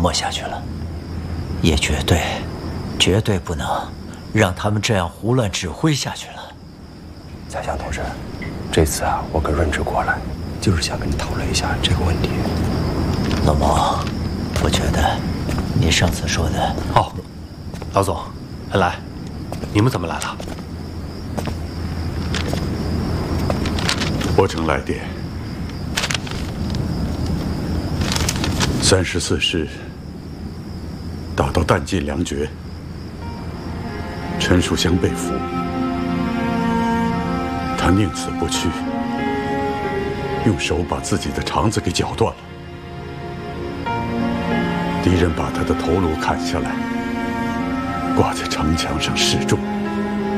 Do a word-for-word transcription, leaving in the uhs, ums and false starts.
默下去了，也绝对、绝对不能让他们这样胡乱指挥下去了。 宰相同志，这次啊，我跟润之过来，就是想跟你讨论一下这个问题。 老毛，我觉得你上次说的…… 哦，老总，来，你们怎么来了？ 我呈来电。 三十四师打到弹尽粮绝，陈树湘被俘，他宁死不屈，用手把自己的肠子给绞断了。敌人把他的头颅砍下来，挂在城墙上示众。